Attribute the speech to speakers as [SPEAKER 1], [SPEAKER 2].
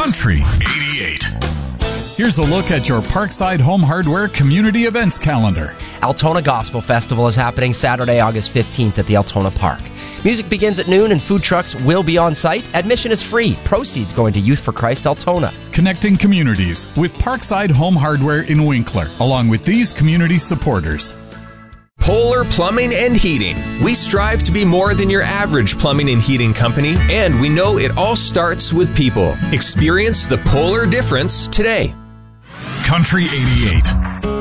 [SPEAKER 1] Country 88. Here's a look at your Parkside Home Hardware community events calendar.
[SPEAKER 2] Altona Gospel Festival is happening Saturday, August 15th at the Altona Park. Music begins at noon and food trucks will be on site. Admission is free. Proceeds going to Youth for Christ Altona.
[SPEAKER 1] Connecting communities with Parkside Home Hardware in Winkler, along with these community supporters.
[SPEAKER 3] Polar Plumbing and Heating. We strive to be more than your average plumbing and heating company, and we know it all starts with people. Experience the Polar difference today.
[SPEAKER 1] Country 88.